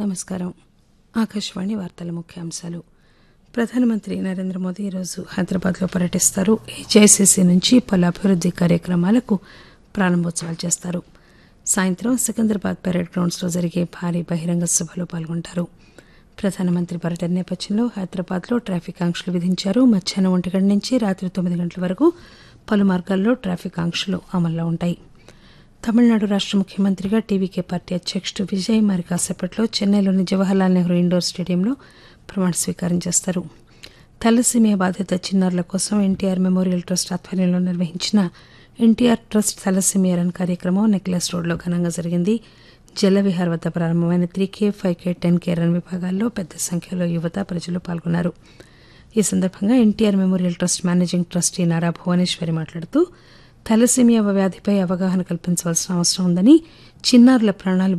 నమస్కారం. ఆకాశవాణి వార్తల ముఖ్యాంశాలు. ప్రధానమంత్రి నరేంద్ర మోదీ ఈరోజు హైదరాబాద్లో పర్యటిస్తారు. జేసీసీ నుంచి పలు అభివృద్ది కార్యక్రమాలకు ప్రారంభోత్సవాలు చేస్తారు. సాయంత్రం సికింద్రాబాద్ పెరేడ్ గ్రౌండ్స్లో జరిగే భారీ బహిరంగ సభలో పాల్గొంటారు. ప్రధానమంత్రి పర్యటన నేపథ్యంలో హైదరాబాద్లో ట్రాఫిక్ ఆంక్షలు విధించారు. మధ్యాహ్నం 1 గంటల నుంచి రాత్రి 9 గంటల వరకు పలు మార్గాల్లో ట్రాఫిక్ ఆంక్షలు అమల్లో ఉంటాయి. తమిళనాడు రాష్ట ముఖ్యమంత్రిగా టీవీకే పార్టీ అధ్యకుడు విజయ్ మరి కాసేపట్లో చెన్నైలోని జవహర్లాల్ నెహ్రూ ఇండోర్ స్టేడియంలో ప్రమాణ స్వీకారం చేస్తారు. థాలసీమియా బాధిత చిన్నారుల కోసం ఎన్టీఆర్ మెమోరియల్ ట్రస్ట్ ఆధ్వర్యంలో నిర్వహించిన ఎన్టీఆర్ ట్రస్ట్ థాలసీమియా రన్ కార్యక్రమం నెక్లెస్ రోడ్లో ఘనంగా జరిగింది. జలవిహార్ వద్ద ప్రారంభమైన 3K, 5K, 10K రన్ విభాగాల్లో పెద్ద సంఖ్యలో యువత ప్రజలు పాల్గొన్నారు. ఈ సందర్భంగా NTR memorial trust managing trustee Nara Bhuvaneswari మాట్లాడుతూ థాలసీమియా వ్యాధిపై అవగాహన కల్పించవలసిన అవసరం ఉందని, చిన్నారుల ప్రాణాలు